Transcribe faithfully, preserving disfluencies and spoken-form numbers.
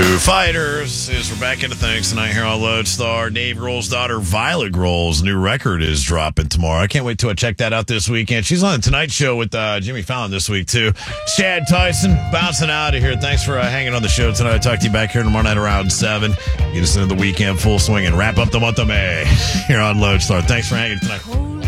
Foo Fighters is we're back into things tonight here on Lodestar. Dave Grohl's daughter, Violet Grohl's new record is dropping tomorrow. I can't wait till I check that out this weekend. She's on the Tonight Show with uh, Jimmy Fallon this week, too. Chad Tyson, bouncing out of here. Thanks for uh, hanging on the show tonight. I'll talk to you back here tomorrow night around seven. Get us into the weekend full swing and wrap up the month of May here on Lodestar. Thanks for hanging tonight.